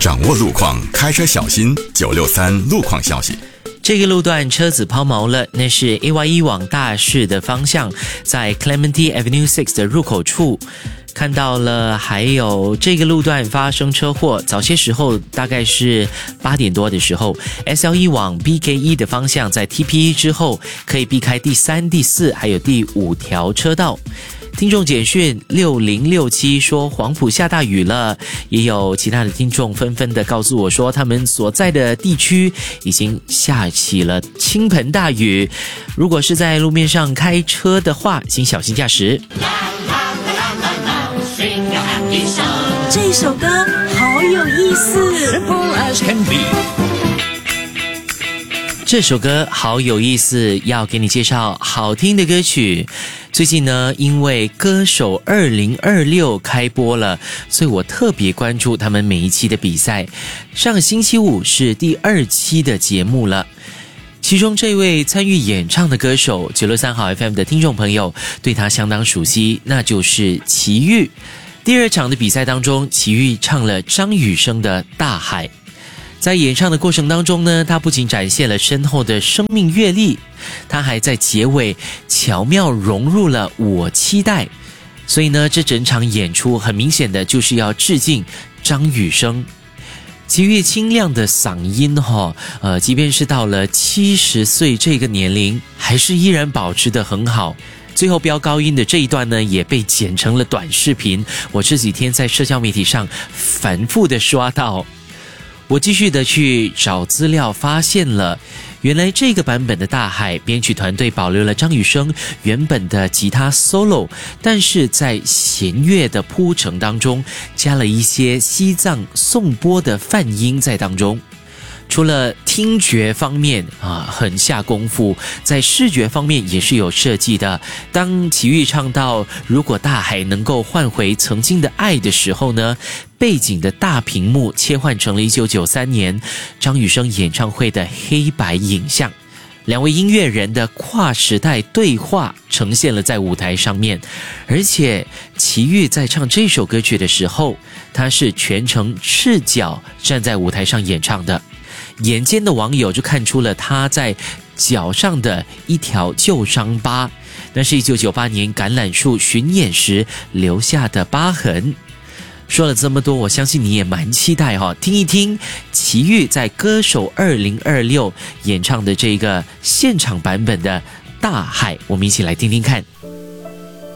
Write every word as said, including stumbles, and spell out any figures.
掌握路况，开车小心。九六三路况消息。 这个路段车子抛锚了，那是 A Y 一 往大市的方向，在 Clementi Avenue 六的入口处看到了。还有这个路段发生车祸，早些时候大概是八点多的时候 ，S L 一 往 B K 一 的方向，在 T P 一 之后可以避开第三、第四还有第五条车道。听众简讯六零六七说黄埔下大雨了，也有其他的听众纷纷的告诉我说他们所在的地区已经下起了倾盆大雨，如果是在路面上开车的话，请小心驾驶。 这首歌好有意思， 这首歌好有意思，要给你介绍好听的歌曲。最近呢，因为歌手二零二六开播了，所以我特别关注他们每一期的比赛。上个星期五是第二期的节目了。其中这位参与演唱的歌手，九六三好 F M 的听众朋友对他相当熟悉，那就是齐豫。第二场的比赛当中，齐豫唱了张雨生的《大海》。在演唱的过程当中呢，他不仅展现了深厚的生命阅历，他还在结尾巧妙融入了我期待。所以呢，这整场演出很明显的就是要致敬张雨生。齐豫清亮的嗓音哈，呃，即便是到了七十岁这个年龄，还是依然保持得很好。最后飙高音的这一段呢，也被剪成了短视频，我这几天在社交媒体上反复的刷到。我继续的去找资料，发现了原来这个版本的大海编曲团队保留了张雨生原本的吉他 solo， 但是在弦乐的铺陈当中加了一些西藏颂钵的泛音在当中。除了听觉方面啊很下功夫，在视觉方面也是有设计的。当齐豫唱到如果大海能够换回曾经的爱的时候呢，背景的大屏幕切换成了一九九三年张雨生演唱会的黑白影像，两位音乐人的跨时代对话呈现了在舞台上面。而且齐豫在唱这首歌曲的时候，他是全程赤脚站在舞台上演唱的，眼尖的网友就看出了他在脚上的一条旧伤疤，那是一九九八年橄榄树巡演时留下的疤痕。说了这么多，我相信你也蛮期待哦，听一听齐豫在歌手二零二六演唱的这个现场版本的《大海》，我们一起来听听看。